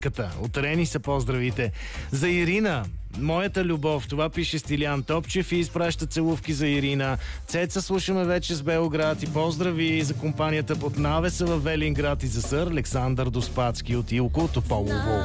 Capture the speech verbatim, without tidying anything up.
Отарени са поздравите. За Ирина, моята любов, това пише Стилян Топчев и изпраща целувки за Ирина. Цеца слушаме вече с Белград и поздрави за компанията под навеса в Велинград и за сър Александър Доспацки от Илко Тополово.